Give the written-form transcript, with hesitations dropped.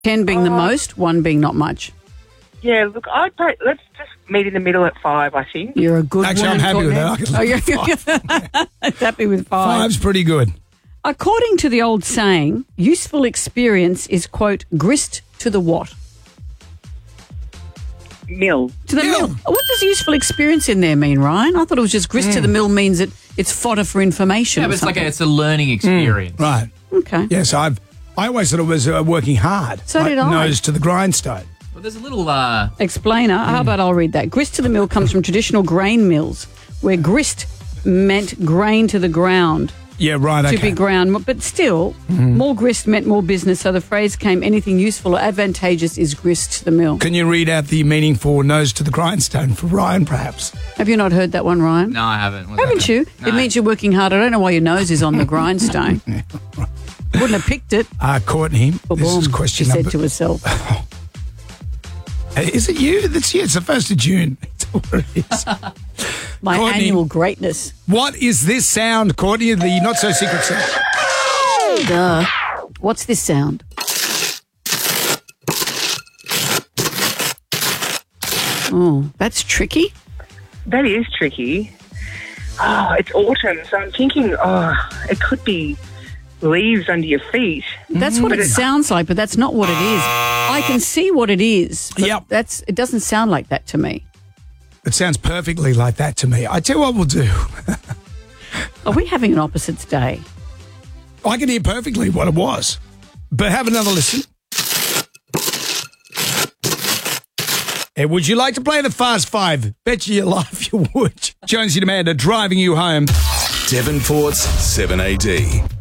10 being the most, 1 being not much. Yeah, look, let's just meet in the middle at 5, I think. You're a good Actually, I'm woman, happy with Courtney. that. I can live with 5. Happy with 5. 5's pretty good. According to the old saying, useful experience is, quote, grist to the what? Mill. To the mill. What does useful experience in there mean, Ryan? I thought it was just grist to the mill means that it's fodder for information. Yeah, but it's a learning experience. Right. Okay. Yes, I always thought it was working hard. So did I. Nose to the grindstone. Well, there's a little... Explainer. How about I'll read that? Grist to the mill comes from traditional grain mills where grist meant grain to the ground. Yeah, right, okay. To be ground. But still, more grist meant more business. So the phrase came, anything useful or advantageous is grist to the mill. Can you read out the meaning for nose to the grindstone for Ryan, perhaps? Have you not heard that one, Ryan? No, I haven't. Haven't you? No. It means you're working hard. I don't know why your nose is on the grindstone. Wouldn't have picked it. Courtney, this is question she number... said to herself. Is it you? That's you. It's the 1st of June. That's what it is. My Courtney, annual greatness. What is this sound, Courtney? The not-so-secret sound. Duh. What's this sound? Oh, that's tricky. That is tricky. Oh, it's autumn, so I'm thinking, it could be leaves under your feet. That's what it sounds like, but that's not what it is. I can see what it is, but Yep. it doesn't sound like that to me. It sounds perfectly like that to me. I tell you what we'll do. Are we having an opposites day? I can hear perfectly what it was. But have another listen. Hey, would you like to play the Fast Five? Bet you your life you would. Jonesy and Amanda driving you home. Devonport's 7AD.